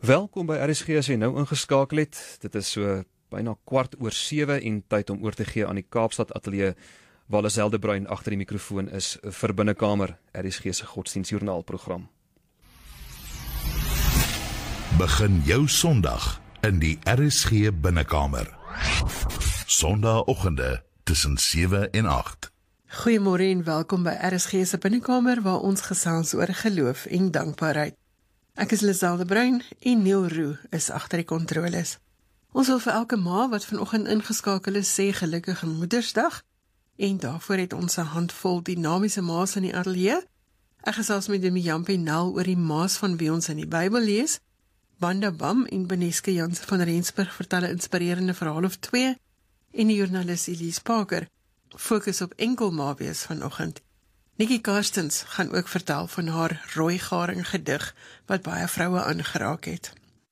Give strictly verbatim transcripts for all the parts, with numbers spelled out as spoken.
Welkom by R S G as jy nou ingeskakel het. Dit is so byna kwart oor sewe en tyd om oor te gee aan die Kaapstad Ateljee waar Lisel de Bruin agter die mikrofoon is vir Binnekamer, R S G se godsdienstjoernaalprogram. Begin jou Sondag in die R S G Binnekamer. Sondagoggende tussen sewe en agt. Goeiemôre en welkom by R S G se Binnekamer waar ons gesels oor geloof en dankbaarheid. Ek is Lisel de Bruin en Neil Roo is agter die kontroles. Ons wil vir elke ma wat vanoggend ingeskakel is sê gelukkige Moedersdag en daarvoor het ons 'n handvol dinamiese ma's in die ateljee. Ek gesels met Demi Jampie Nel oor die ma's van wie ons in die Bybel lees. Wanda Bam en Beneske Janse van Rensburg vertel 'n inspirerende verhaal of twee en die joernalis Elise Parker fokus op enkel ma wees vanoggend. Nikki Karstens gaan ook vertel van haar rooigaring gedig wat baie vroue aangeraak het.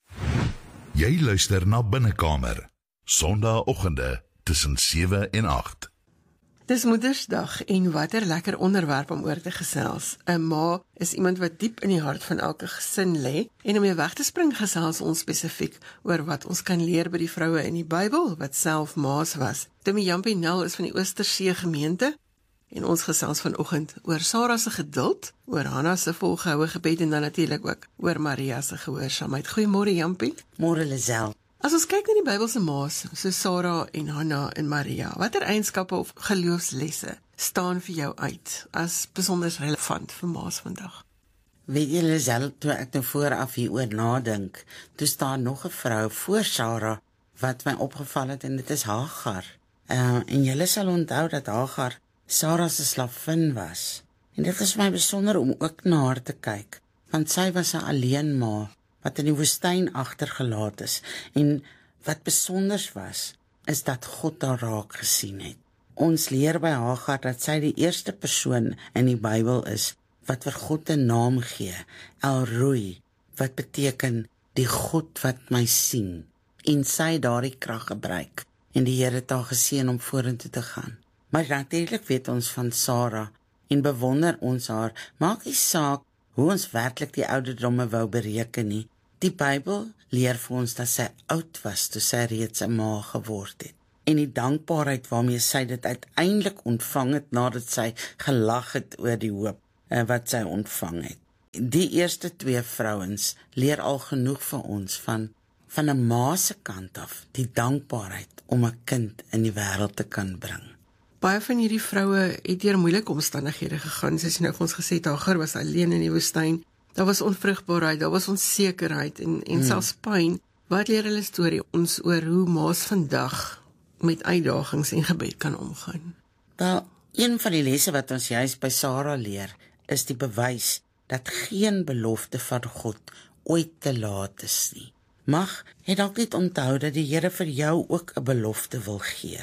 Jy luister na Binnekamer, Sondagoggende tussen sewe en agt. Dis Moedersdag en watter lekker onderwerp om oor te gesels. 'n Ma is iemand wat diep in die hart van elke gesin lê en om mee weg te spring gesels ons spesifiek oor wat ons kan leer by die vroue in die Bybel wat self ma's was. Demi Jampie Nel is van die Oostersee gemeente en ons gesels vanoggend oor Sarah se geduld, oor Hanna se volgehoue gebed en dan natuurlik ook oor Maria se gehoorsaamheid. Goeiemôre Jampie. Môre Lisel. As ons kyk na die Bybelse ma's, so Sarah en Hanna en Maria, watter eienskappe of geloofslesse staan vir jou uit as besonder relevant vir ma's vandag? Weet jy Lisel, toe ek nou vooraf hieroor nadink, toe staan nog 'n vrou voor Sarah wat my opgeval het en dit is Hagar. Uh, en julle sal onthou dat Hagar Sarah se slavin was. En dit is my besonder om ook na haar te kyk, want sy was 'n alleen ma wat in die woestyn agtergelaat is. En wat besonders was, is dat God haar raak gesien het. Ons leer by Hagar dat sy die eerste persoon in die Bybel is wat vir God 'n naam gee, El Roi, wat beteken die God wat my sien. En sy daardie krag gebruik en die Here het haar geseën om vorentoe te gaan. Maar natuurlik weet ons van Sarah en bewonder ons haar, maak nie saak hoe ons werklik die ouderdomme wou bereken nie. Die Bybel leer vir ons dat sy oud was toe sy reeds 'n ma geword het. En die dankbaarheid waarmee sy dit uiteindelik ontvang het nadat sy gelag het oor die hoop wat sy ontvang het. Die eerste twee vrouens leer al genoeg vir ons van van 'n ma se kant af, die dankbaarheid om 'n kind in die wêreld te kan bring. Baie van hierdie vroue het deur moeilike omstandighede gegaan, soos jy nou vir ons gesê het, Hagar was alleen in die woestyn, daar was onvrugbaarheid, daar was onsekerheid en, en hmm. selfs pyn. Wat leer hulle storie ons oor hoe ma's vandag met uitdagings en gebed kan omgaan? Wel, een van die lesse wat ons juist by Sarah leer, is die bewys dat geen belofte van God ooit te laat is nie. Mag jy dalk net onthou dat die Here vir jou ook 'n belofte wil gee,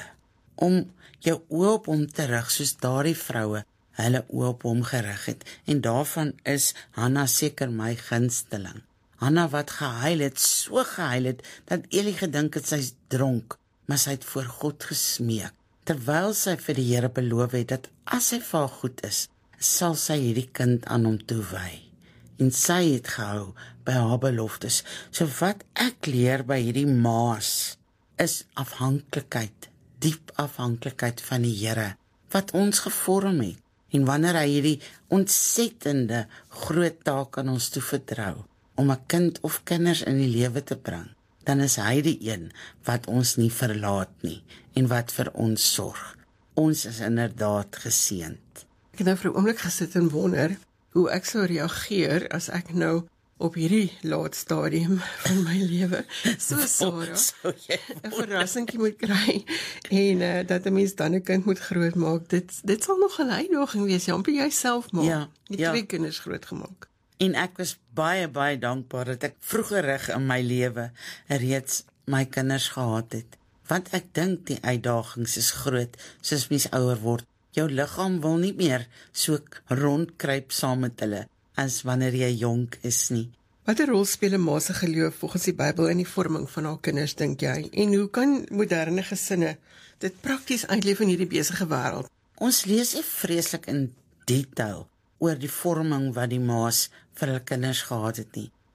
om jou oë op hom te rig soos daardie vroue hulle oë op hom gerig het. En daarvan is Hanna seker my gunsteling. Hanna wat gehuil het, so gehuil het, dat Eli gedink het sy's dronk, maar sy het voor God gesmeek, terwyl sy vir die Here beloof het, dat as hy vir haar goed is, sal sy hierdie kind aan hom toewy. En sy het gehou by haar beloftes. So wat ek leer by hierdie ma's, is afhanklikheid, diep afhanklikheid van die Here, wat ons gevorm het. En wanneer hy hierdie ontsettende groot taak aan ons toe vertrou, om 'n kind of kinders in die lewe te bring, dan is hy die een wat ons nie verlaat nie, en wat vir ons sorg. Ons is inderdaad geseënd. Ek het nou vir 'n oomblik gesit en wonder, hoe ek sou reageer as ek nou op hierdie laat stadium van my lewe, so Sarah, so, ja, 'n verrassingkie moet kry, en uh, dat 'n mens dan 'n kind moet grootmaak, dit, dit sal nog 'n uitdaging wees, Jampie, jy self maak, ja, die ja. twee kinders grootgemaak. En ek was baie, baie dankbaar dat ek vroegerig in my lewe reeds my kinders gehad het, want ek dink die uitdagings is groot, soos mens ouer word. Jou liggaam wil nie meer so rondkruip saam met hulle, as wanneer jy jonk is nie. Watter rol speel 'n ma se geloof volgens die Bybel in die vorming van haar kinders, dink jy? En hoe kan moderne gesinne dit prakties uitleef in hierdie besige wêreld? Ons lees nie vreeslik in detail oor die vorming wat die ma's vir hulle kinders gehad het nie.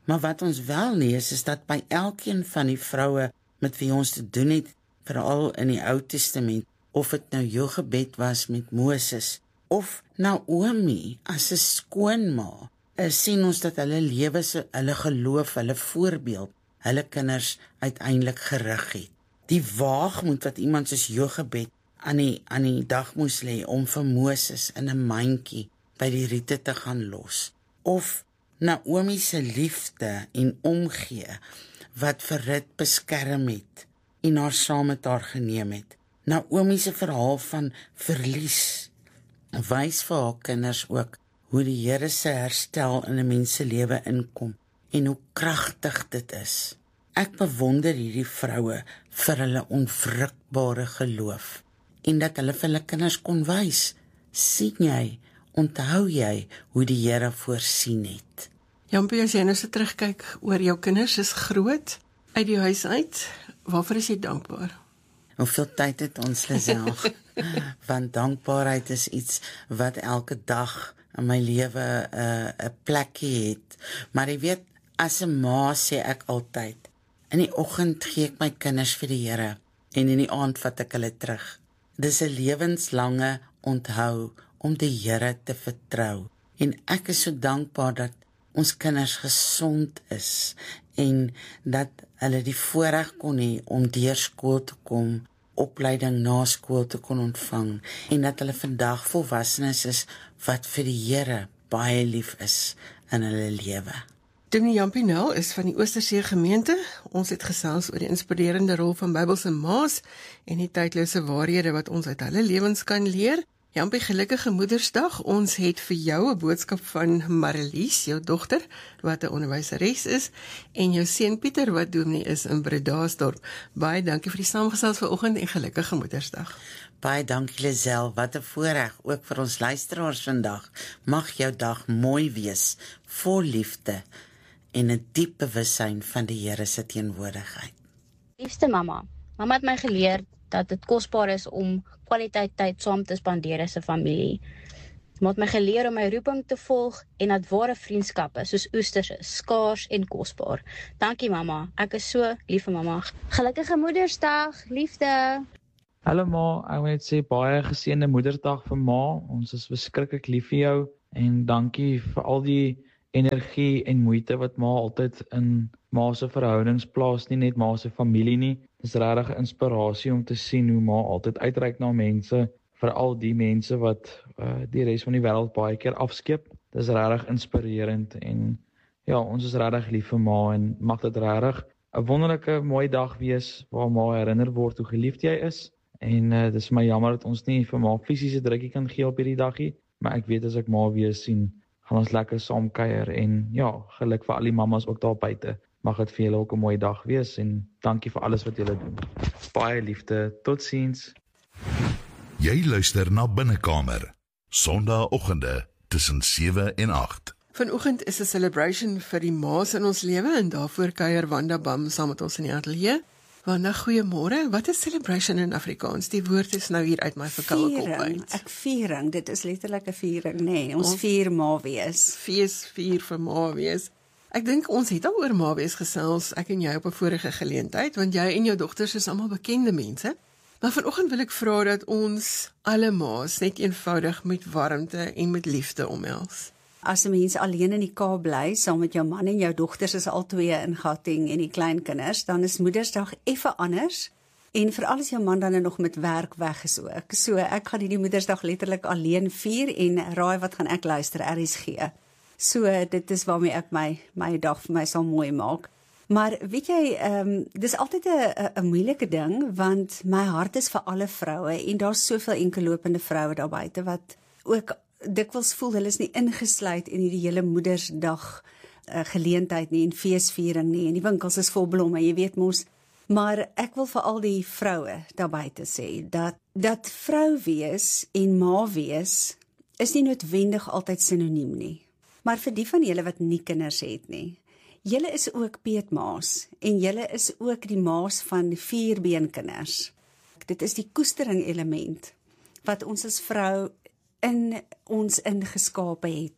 Maar wat ons wel lees is dat by elkeen van die vroue met wie ons te doen het, veral in die Ou Testament, of dit nou Jochebed was met Moses, of Naomi as 'n skoonma, sien ons dat hulle lewe, hulle geloof, hulle voorbeeld, hulle kinders uiteindelik gerig het. Die waagmoed wat iemand soos Jochebed aan die, aan die dag moes lê om vir Moses in 'n mandjie by die riete te gaan los. Of Naomi se liefde en omgee wat vir Rut beskerm het en haar saam met haar geneem het. Naomi se verhaal van verlies wys vir haar kinders ook hoe die Here se herstel in 'n mens se lewe inkom en hoe kragtig dit is. Ek bewonder hierdie vroue vir hulle onwrikbare geloof en dat hulle vir hulle kinders kon wys. Sien jy, onthou jy hoe die Here voorsien het? Jampie, as jy nou so terugkyk oor jou kinders is groot uit die huis uit, waarvoor is jy dankbaar? Hoeveel tyd het ons, Lisel? Want dankbaarheid is iets wat elke dag in my lewe 'n uh, 'n plekkie het. Maar jy weet, as 'n ma sê ek altyd, in die oggend gee ek my kinders vir die Here en in die aand vat ek hulle terug. Dis 'n lewenslange onthou om die Here te vertrou. En ek is so dankbaar dat ons kinders gesond is en dat hulle die voorreg kon hê om deur skool te kom, opleiding na skool te kon ontvang en dat hulle vandag volwassenes is wat vir die Here baie lief is in hulle lewe. Dominee Jampie Nel is van die Oostersee gemeente. Ons het gesels oor die inspirerende rol van Bybelse ma's en die tydlose waarhede wat ons uit hulle lewens kan leer. Jampie, gelukkige Moedersdag. Ons het vir jou 'n boodskap van Marilies, jou dogter, wat 'n onderwyseres is, en jou seun Pieter, wat dominee is in Bredasdorp. Baie dankie vir die saamgesels vanoggend en gelukkige Moedersdag. Baie dankie, Lisel. Wat 'n voorreg ook vir ons luisteraars vandag. Mag jou dag mooi wees, vol liefde en 'n diep bewussyn van die Here se teenwoordigheid. Liefste mamma, mamma het my geleer dat dit kosbaar is om kwaliteit tyd saam te spandeer as 'n familie. Mamma het my geleer om my roeping te volg en dat ware vriendskappe soos oesters is, skaars en kosbaar. Dankie mamma, ek is so lief vir mamma. Gelukkige Moedersdag, liefde. Hallo ma, ek wil net sê baie geseënde Moedersdag vir ma. Ons is verskriklik lief vir jou en dankie vir al die energie en moeite wat ma altyd in ma se verhoudings plaas, nie net ma se familie nie. Dis regtig 'n inspirasie om te sien hoe ma altyd uitreik na mense, veral die mense wat uh, die res van die wêreld baie keer afskeep. Dis regtig inspirerend en ja, ons is regtig lief vir ma en mag dit regtig 'n wonderlike mooi dag wees waar ma herinner word hoe geliefd jy is. En uh, dis my jammer dat ons nie vir ma fisiese drukkie kan gee op hierdie dagie, maar ek weet as ek ma weer sien, gaan ons lekker saam kuier en ja, geluk vir al die mammas ook daar buite. Mag dit vir julle ook 'n mooi dag wees en dankie vir alles wat julle doen. Baie liefde, totsiens. Jy luister na Binnekamer, Sondaagoggende tussen sewe en agt. Vanoggend is 'n celebration vir die ma's in ons lewe en daarvoor kuier Wanda Bam saam met ons in die ateljee. Wanda, goeiemôre. Wat is celebration in Afrikaans? Die woord is nou hier uit my verkoue kop uit. Ek viering, dit is letterlik 'n viering, nê. Nee, ons oh, vier ma wees. Fees vier vir ma wees. Ek dink ons het al oor ma wees gesels, ek en jy op 'n vorige geleentheid, want jy en jou dogters is almal bekende mense. Maar vanoggend wil ek vra dat ons alle ma's net eenvoudig met warmte en met liefde omhels. As 'n mens alleen in die Kaap bly, saam met jou man en jou dogters is al twee in Gauteng en die kleinkinders, dan is Moedersdag effe anders. En veral as jou man dan nog met werk weg is ook. So ek gaan hierdie Moedersdag letterlik alleen vier en raai wat gaan ek luister, R S G. So dit is waarmee ek my my dag vir my sal mooi maak. Maar weet jy, um, dis altyd 'n 'n moeilike ding, want my hart is vir alle vroue en daar's soveel enkellopende vroue daar buite wat ook dikwels voel hulle is nie ingesluit in hierdie hele Moedersdag uh, geleentheid nie en feesviering nie en die winkels is vol blomme, jy weet mos. Maar ek wil vir al die vroue daar buite sê dat dat vrou wees en ma wees is nie noodwendig altyd sinoniem nie. Maar vir die van julle wat nie kinders het nie, julle is ook peetmaas en julle is ook die maas van vierbeenkinders. Dit is die koestering element wat ons as vrou in ons ingeskape het.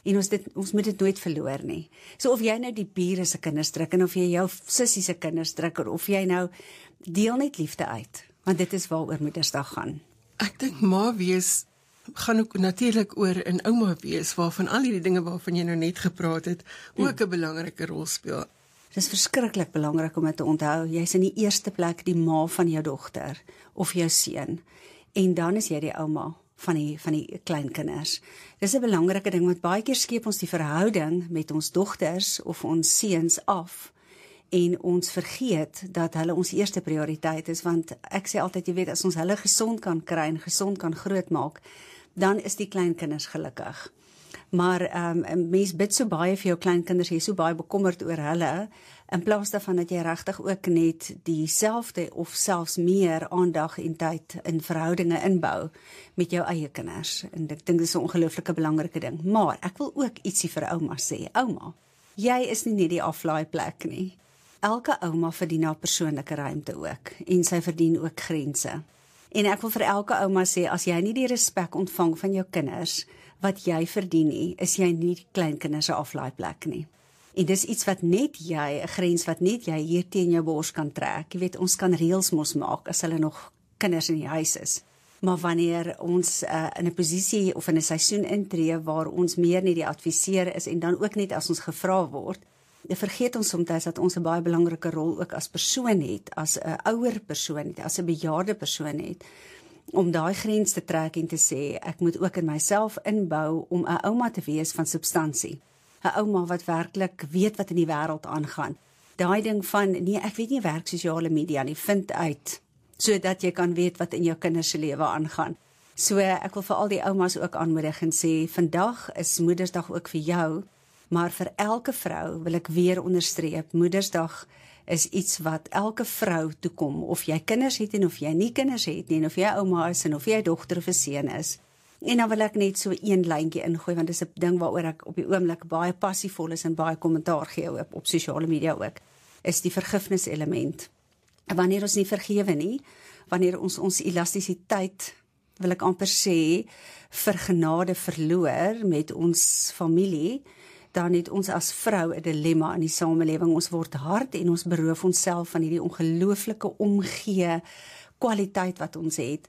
En ons, dit, ons moet dit nooit verloor nie. So of jy nou die bure se kinders druk, en of jy jou sussie se kinders druk, of jy nou deel net liefde uit, want dit is waaroor Moedersdag gaan. Ek dink ma wees gaan ook natuurlik oor 'n ouma wees, waarvan al hierdie dinge waarvan jy nou net gepraat het, ook 'n belangrike rol speel. Dit is verskriklik belangrik om dit te onthou. Jy's in die eerste plek die ma van jou dogter, of jou seun, en dan is jy die ouma van die, van die kleinkinders. Dis 'n belangrike ding, want baie keer skeep ons die verhouding met ons dogters of ons seuns af, en ons vergeet dat hulle ons eerste prioriteit is, want ek sê altyd, jy weet, as ons hulle gesond kan kry en gesond kan grootmaak, dan is die kleinkinders gelukkig. Maar um, 'n mens bid so baie vir jou kleinkinders, jy is so baie bekommerd oor hulle, in plaas daarvan dat jy regtig ook net dieselfde of selfs meer aandag en tyd in verhoudinge inbou met jou eie kinders. En ek dink dit is 'n ongelooflike belangrike ding. Maar ek wil ook ietsie vir ouma sê. Ouma, jy is nie net die aflaai plek nie. Elke ouma verdien haar persoonlike ruimte ook, en sy verdien ook grense. En ek wil vir elke ouma sê, as jy nie die respek ontvang van jou kinders, wat jy verdien nie, is jy nie die kleinkinders se aflaaiplek nie. En dis iets wat net jy, 'n grens wat net jy hier teen jou bors kan trek. Jy weet, ons kan reëls mos maak, as hulle nog kinders in die huis is. Maar wanneer ons uh, in 'n posisie of in 'n seisoen intree, waar ons meer nie die adviseer is, en dan ook net as ons gevra word, vergeet ons soms dat ons 'n baie belangrike rol ook as persoon het, as 'n ouer persoon het, as 'n bejaarde persoon het, om daai grens te trek en te sê, ek moet ook in myself inbou om 'n ouma te wees van substansie. 'n Ouma wat werklik weet wat in die wêreld aangaan. Daai ding van, nee, ek weet nie werk sosiale media nie, vind uit, sodat jy kan weet wat in jou kinders se lewe aangaan. So ek wil vir al die oumas ook aanmoedig en sê, vandag is Moedersdag ook vir jou, maar vir elke vrou wil ek weer onderstreep, Moedersdag is iets wat elke vrou toekom, of jy kinders het en of jy nie kinders het nie, en of jy ouma is en of jy dogter of 'n seun is. En dan wil ek net so een lyntjie ingooi, want dis 'n ding waaroor ek op die oomblik baie passievol is en baie kommentaar gee op, op sosiale media ook, is die vergifnis element. En wanneer ons nie vergewe nie, wanneer ons ons elastisiteit, wil ek amper sê, vir genade verloor met ons familie, dan het ons as vrou 'n dilemma in die samelewing. Ons word hard en ons beroof onsself van hierdie ongelooflike omgee kwaliteit wat ons het.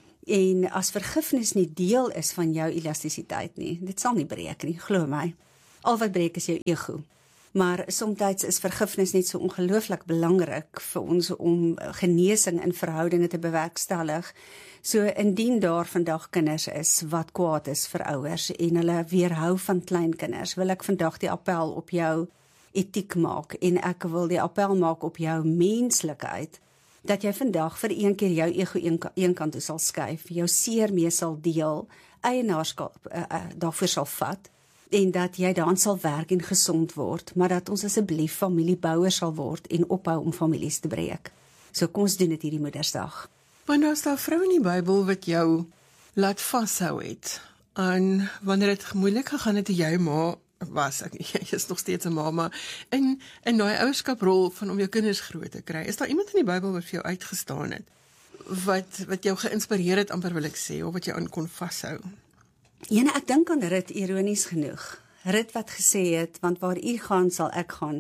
En as vergifnis nie deel is van jou elastisiteit nie, dit sal nie breek nie, glo my. Al wat breek is jou ego. Maar soms is vergifnis net so ongelooflik belangrik vir ons om genesing in verhoudinge te bewerkstellig. So indien daar vandag kinders is wat kwaad is vir ouers en hulle weerhou van kleinkinders, wil ek vandag die appel op jou etiek maak, en ek wil die appel maak op jou menslikheid, dat jy vandag vir een keer jou ego een, een kant toe sal skuif, jou seer mee sal deel, eienaarskap uh, uh, daarvoor sal vat, en dat jy dan sal werk en gesond word, maar dat ons asseblief familiebouers sal word en ophou om families te breek. So kom ons doen dit hierdie Moedersdag. Want daar is daar vrou in die Bybel wat jou laat vashou het, en wanneer dit moeilik gegaan het toe jy ma was, ek, jy is nog steeds 'n ma, maar in, in daai ouerskaprol van om jou kinders groot te kry, is daar iemand in die Bybel wat vir jou uitgestaan het, wat, wat jou geïnspireer het, amper wil ek sê, of wat jou aan kon vashou? Ja, ek dink aan Rut, ironies genoeg. Rut wat gesê het, want waar u gaan, sal ek gaan.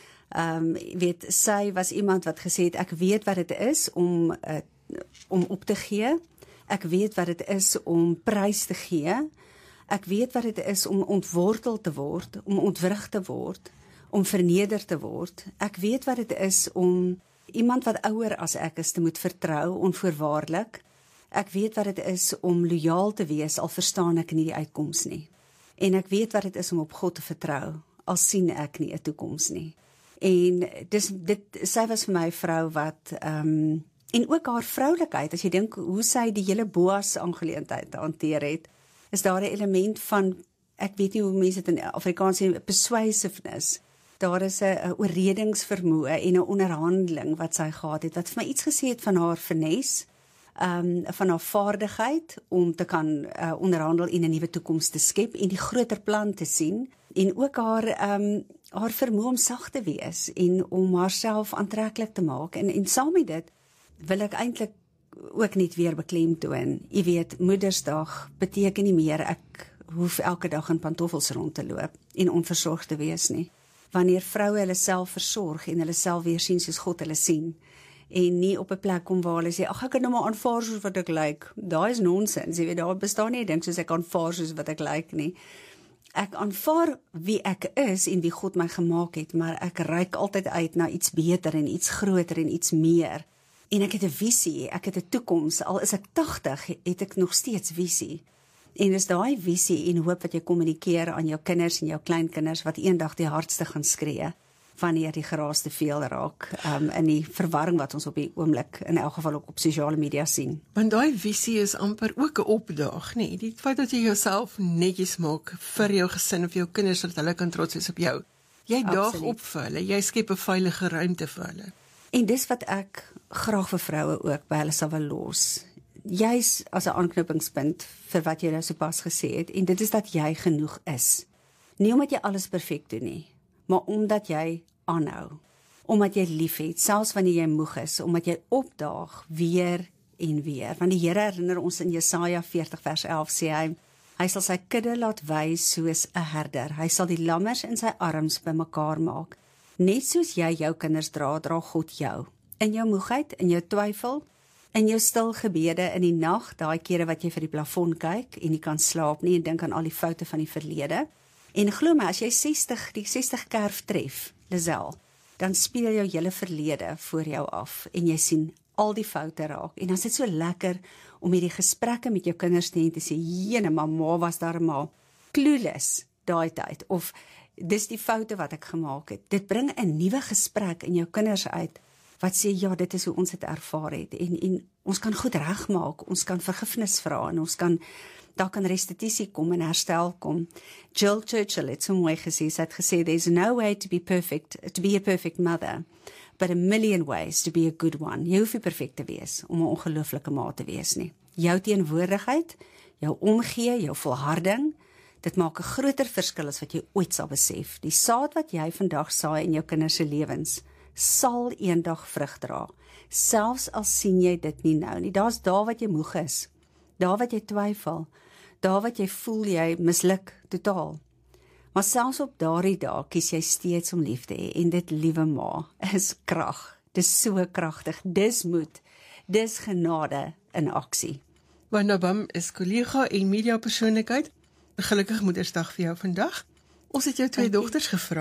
Um, weet, sy was iemand wat gesê het, ek weet wat dit is om, uh, om op te gee, ek weet wat dit is om prys te gee, ek weet wat dit is om ontwortel te word, om ontwrig te word, om verneder te word, ek weet wat dit is om iemand wat ouer as ek is te moet vertrou, onvoorwaardelik, ek weet wat dit is om loyaal te wees, al verstaan ek nie die uitkoms nie, en ek weet wat dit is om op God te vertrou, al sien ek nie 'n toekoms nie. En dis, dit, sy was vir my 'n vrou wat, um, en ook haar vroulikheid, as jy dink hoe sy die hele Boas aangeleentheid hanteer het, is daar 'n element van, ek weet nie hoe mense dit in Afrikaans sê, persuasiveness. Daar is 'n oorredingsvermoë en 'n onderhandeling wat sy gehad het, wat vir my iets gesê het van haar finesse, um, van haar vaardigheid om te kan uh, onderhandel en 'n nuwe toekoms te skep en die groter plan te sien, en ook haar um, haar vermoë om sag te wees en om haarself aantreklik te maak, en, en saam met dit wil ek eintlik ook net weer beklemtoon, jy weet, Moedersdag beteken nie meer ek hoef elke dag in pantoffels rond te loop en onversorgd te wees nie. Wanneer vroue hulle self versorg en hulle self weer sien soos God hulle sien, en nie op 'n plek kom waar hulle sê, ag ek kan nou maar aanvaar soos wat ek lyk. Daai is nonsens, jy weet, daar bestaan nie 'n ding soos ek aanvaar soos wat ek lyk nie. Ek aanvaar wie ek is en wie God my gemaak het, maar ek reik altyd uit na iets beter en iets groter en iets meer. En ek het 'n visie, ek het 'n toekoms, al is ek tagtig, het ek nog steeds visie. En dis daai visie en hoop wat jy kommunikeer aan jou kinders en jou kleinkinders, wat eendag die hardste gaan skree, wanneer die geraas te veel raak, um, in die verwarring wat ons op die oomblik, in elk geval ook op sosiale media sien. Want daai visie is amper ook 'n opdrag, nee, die feit dat jy jouself netjies maak vir jou gesin of jou kinders, sodat hulle kan trots wees op jou. Jy daag Absoluut. op vir hulle, jy skep 'n veilige ruimte vir hulle. En dis wat ek graag vir vroue ook by hulle sal wil los. Jy's as 'n aanknopingspunt vir wat jy nou sopas gesê het, en dit is dat jy genoeg is. Nie omdat jy alles perfek doen nie, maar omdat jy aanhou, omdat jy lief het, selfs wanneer jy moeg is, omdat jy opdaag weer en weer. Want die Here herinner ons in Jesaja veertig vers elf, sê hy, hy sal sy kudde laat wys soos 'n herder. Hy sal die lammers in sy arms bymekaar maak. Net soos jy jou kinders dra, dra God jou. In jou moegheid, in jou twyfel, in jou stil gebede in die nag, daai kere wat jy vir die plafon kyk en nie kan slaap nie en dink aan al die foute van die verlede. En glo my, as jy sestig, die sestig kerf tref, Lisel, dan speel jou hele verlede voor jou af en jy sien al die foute raak. En dan is dit so lekker om hierdie gesprekke met jou kinders te hê en te sê, jene, mamma was daar maar clueless daai tyd, of dis die foute wat ek gemaak het. Dit bring 'n nuwe gesprek in jou kinders uit, wat sê, ja, dit is hoe ons dit ervaar het, en, en ons kan goed regmaak, ons kan vergifnis vra, en ons kan, daar kan restituisie kom en herstel kom. Jill Churchill het so mooi gesê, sy het gesê, there's no way to be perfect, to be a perfect mother, but a million ways to be a good one. Jy hoef nie perfect te wees, om 'n ongelooflike ma te wees nie. Jou teenwoordigheid, jou omgee, jou volharding, dit maak 'n groter verskil as wat jy ooit sal besef. Die saad wat jy vandag saai in jou kinders se lewens, sal eendag vrug dra, selfs al sien jy dit nie nou nie. Daar's daar wat jy moeg is, daar wat jy twyfel, daar wat jy voel jy misluk totaal. Maar selfs op daardie dae kies jy steeds om lief te hê, en dit, liewe ma, is krag. Dis so kragtig, dis moed, dis genade in aksie. Wanda Bam is kollega en mediapersoonlikheid. Gelukkig Moedersdag vir jou vandag. Ons het jou twee dogters gevra